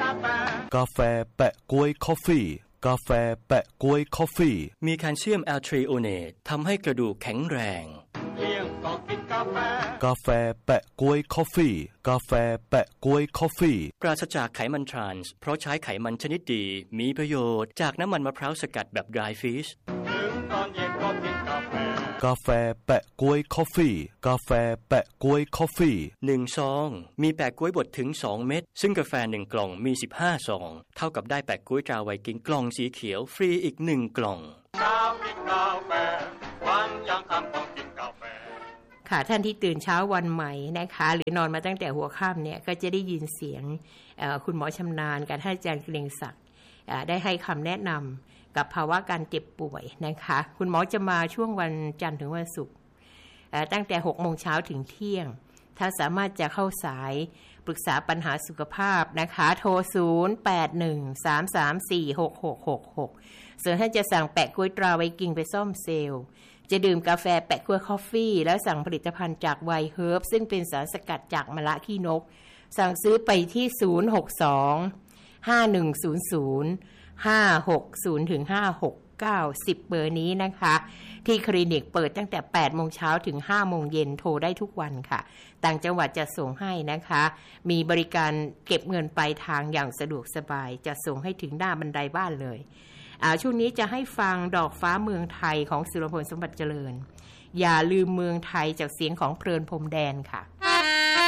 กาแฟแปะก๊วยคอฟฟี่กาแฟแปะก๊วยคอฟฟี่มีแคลเซียมแอลทริโอเนตทำให้กระดูกแข็งแรงกาแฟแปะก๊วยคอฟฟี่กาแฟแปะก๊วยคอฟฟี่ปราศจากไขมันทรานส์เพราะใช้ไขมันชนิดดีมีประโยชน์จากน้ำมันมะพร้าวสกัดแบบ dry fish กาแฟแปะก๊วยคอฟฟี่กาแฟแปะก๊วยคอฟฟี่ 1ซองมีแปะก๊วยบดถึง2เม็ดซึ่งกาแฟ1กล่องมี15ซองเท่ากับได้แปะก๊วยตราไวกิ้งกล่องสีเขียวฟรีอีก1กล่องค่ะท่านที่ตื่นเช้าวันใหม่นะคะหรือนอนมาตั้งแต่หัวค่ำเนี่ยก็จะได้ยินเสียงคุณหมอชำนาญกับท่านอาจารย์เกรียงศักดิ์ได้ให้คำแนะนำกับภาวะการเจ็บป่วยนะคะคุณหมอจะมาช่วงวันจันทร์ถึงวันศุกร์ตั้งแต่ 6 โมงเช้าถึงเที่ยงถ้าสามารถจะเข้าสายปรึกษาปัญหาสุขภาพนะคะโทร 0813346666 ส่วนท่านจะสั่งแปะกล้วยตราไวกิ้งไปซ่อมเซลล์จะดื่มกาแฟแปะกล้วยคอฟฟี่แล้วสั่งผลิตภัณฑ์จากไวเฮิร์บซึ่งเป็นสารสกัดจากมะระขี้นกสั่งซื้อไปที่062-5100-560 ถึง 56910 เบอร์นี้นะคะที่คลินิกเปิดตั้งแต่ 8 โมงเช้าถึง 5 โมงเย็นโทรได้ทุกวันค่ะต่างจังหวัดจะส่งให้นะคะมีบริการเก็บเงินปลายทางอย่างสะดวกสบายจะส่งให้ถึงหน้าบันไดบ้านเลยช่วงนี้จะให้ฟังดอกฟ้าเมืองไทยของสุรพลสมบัติเจริญอย่าลืมเมืองไทยจากเสียงของเพลินพรมแดนค่ะ